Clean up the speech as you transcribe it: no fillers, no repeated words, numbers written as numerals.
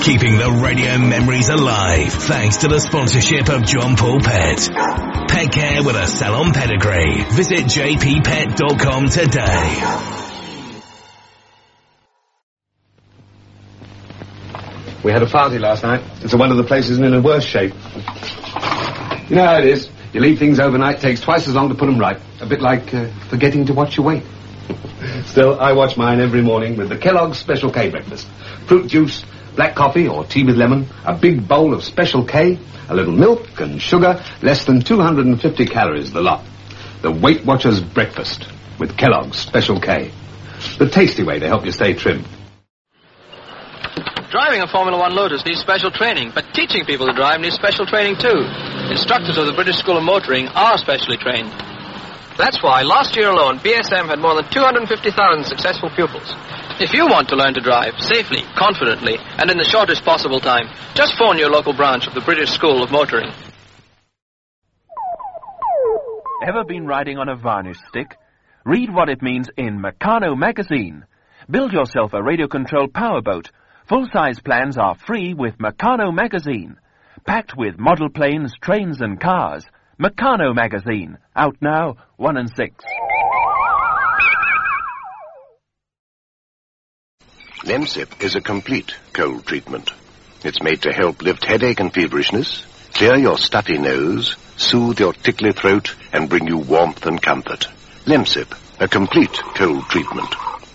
Keeping the radio memories alive thanks to the sponsorship of John Paul Pet. Pet care with a salon pedigree. Visit jppet.com today. We had a party last night. It's one of the places in a worse shape. You know how it is. You leave things overnight, takes twice as long to put them right. A bit like forgetting to watch your weight. Still, I watch mine every morning with the Kellogg's Special K breakfast. Fruit juice, black coffee or tea with lemon, a big bowl of Special K, a little milk and sugar, less than 250 calories the lot. The Weight Watchers breakfast with Kellogg's Special K. The tasty way to help you stay trim. Driving a Formula One Lotus needs special training, but teaching people to drive needs special training too. Instructors of the British School of Motoring are specially trained. That's why last year alone, BSM had more than 250,000 successful pupils. If you want to learn to drive safely, confidently, and in the shortest possible time, just phone your local branch of the British School of Motoring. Ever been riding on a varnish stick? Read what it means in Meccano magazine. Build yourself a radio-controlled powerboat. Full-size plans are free with Meccano magazine. Packed with model planes, trains and cars. Meccano magazine. Out now, 1 and 6. Lemsip is a complete cold treatment. It's made to help lift headache and feverishness, clear your stuffy nose, soothe your tickly throat, and bring you warmth and comfort. Lemsip, a complete cold treatment.